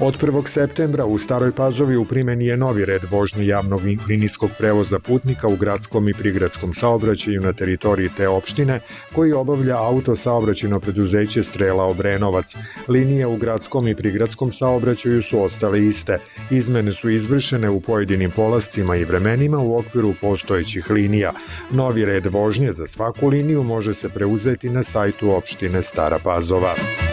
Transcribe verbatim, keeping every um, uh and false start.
Od prvog septembra u Staroj Pazovi u primjeni je novi red vožnje javnog linijskog prevoza putnika u gradskom i prigradskom saobraćaju na teritoriji te opštine, koji obavlja auto saobraćajno preduzeće Strela Obrenovac. Linije u gradskom i prigradskom saobraćaju su ostale iste. Izmene su izvršene u pojedinim polascima i vremenima u okviru postojećih linija. Novi red vožnje za svaku liniju može se preuzeti na sajtu opštine Stara Pazova.